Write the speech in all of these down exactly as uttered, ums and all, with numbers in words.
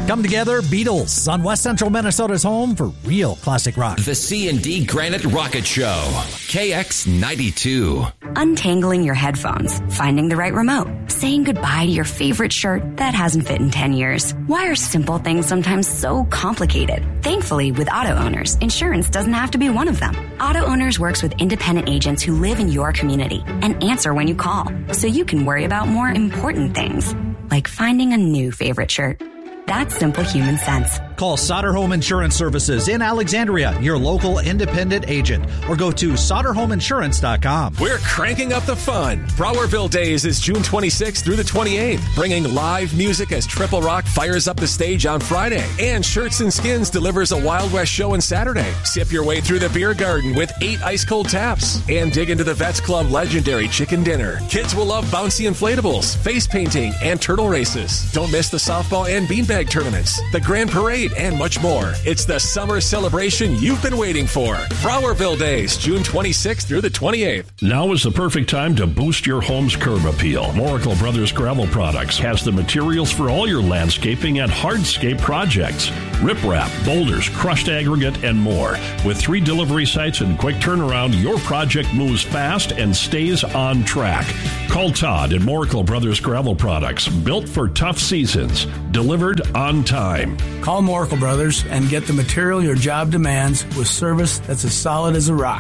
Come together, Beatles, on West Central Minnesota's home for real classic rock. The C and D Granite Rocket Show, K X ninety-two. Untangling your headphones, finding the right remote, saying goodbye to your favorite shirt that hasn't fit in ten years. Why are simple things sometimes so complicated? Thankfully, with Auto Owners, insurance doesn't have to be one of them. Auto Owners works with independent agents who live in your community and answer when you call, so you can worry about more important things, like finding a new favorite shirt. That's simple human sense. Call Sauter Home Insurance Services in Alexandria, your local independent agent, or go to sauter home insurance dot com. We're cranking up the fun. Browerville Days is June twenty-sixth through the twenty-eighth, bringing live music as Triple Rock fires up the stage on Friday. And Shirts and Skins delivers a Wild West show on Saturday. Sip your way through the beer garden with eight ice-cold taps. And dig into the Vets Club legendary chicken dinner. Kids will love bouncy inflatables, face painting, and turtle races. Don't miss the softball and beanbag tournaments, the Grand Parade, and much more. It's the summer celebration you've been waiting for. Browerville Days, June twenty-sixth through the twenty-eighth. Now is the perfect time to boost your home's curb appeal. Moracle Brothers Gravel Products has the materials for all your landscaping and hardscape projects. Riprap, boulders, crushed aggregate, and more. With three delivery sites and quick turnaround, your project moves fast and stays on track. Call Todd at Moracle Brothers Gravel Products, built for tough seasons, delivered on time. Call Moracle Brothers and get the material your job demands with service that's as solid as a rock.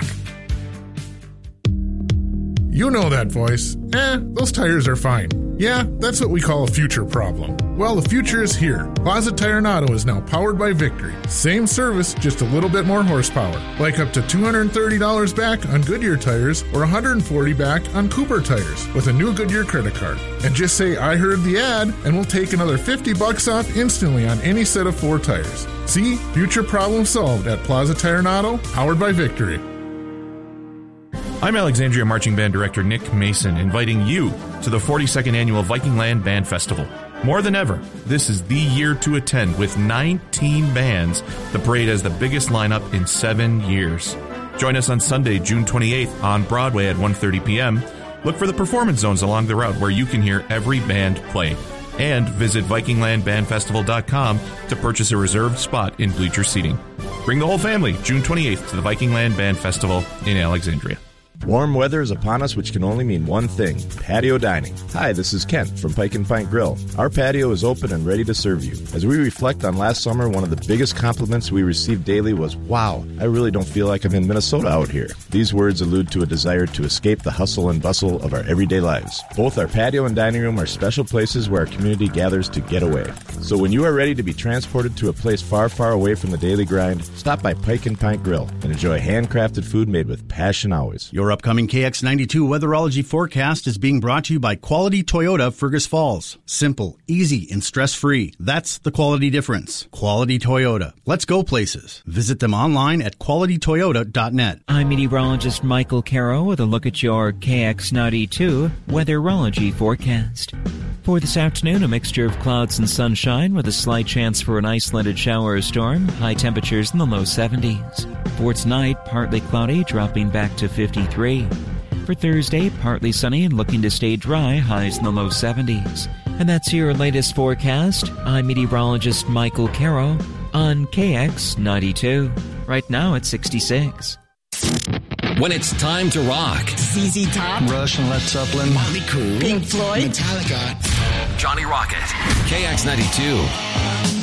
You know that voice. Eh, those tires are fine. Yeah, that's what we call a future problem. Well, the future is here. Plaza Tire and Auto is now powered by Victory. Same service, just a little bit more horsepower. Like up to two hundred thirty dollars back on Goodyear tires or one hundred forty dollars back on Cooper tires with a new Goodyear credit card. And just say I heard the ad and we'll take another fifty bucks off instantly on any set of four tires. See? Future problem solved at Plaza Tire and Auto, powered by Victory. I'm Alexandria Marching Band Director Nick Mason, inviting you to the forty-second Annual Viking Land Band Festival. More than ever, this is the year to attend. With nineteen bands, the parade has the biggest lineup in seven years. Join us on Sunday, June twenty-eighth on Broadway at one thirty p.m. Look for the performance zones along the route where you can hear every band play. And visit viking land band festival dot com to purchase a reserved spot in bleacher seating. Bring the whole family, June twenty-eighth, to the Viking Land Band Festival in Alexandria. Warm weather is upon us, which can only mean one thing: patio dining. Hi, this is Kent from Pike and Pint Grill. Our patio is open and ready to serve you. As we reflect on last summer, one of the biggest compliments we received daily was, "Wow, I really don't feel like I'm in Minnesota out here." These words allude to a desire to escape the hustle and bustle of our everyday lives. Both our patio and dining room are special places where our community gathers to get away. So when you are ready to be transported to a place far, far away from the daily grind, stop by Pike and Pint Grill and enjoy handcrafted food made with passion always. Your upcoming K X ninety-two weatherology forecast is being brought to you by Quality Toyota Fergus Falls. Simple, easy, and stress-free. That's the quality difference. Quality Toyota. Let's go places. Visit them online at quality toyota dot net. I'm meteorologist Michael Caro with a look at your K X ninety-two weatherology forecast. For this afternoon, a mixture of clouds and sunshine with a slight chance for an isolated shower or storm. High temperatures in the low seventies. For tonight, partly cloudy, dropping back to fifty-three. For Thursday, partly sunny and looking to stay dry, highs in the low seventies. And that's your latest forecast. I'm meteorologist Michael Caro on K X ninety-two. Right now it's sixty-six. When it's time to rock. Z Z Top. Rush and Led Zeppelin. Motley Crue. Pink Floyd. Metallica. Johnny Rocket. K X ninety-two.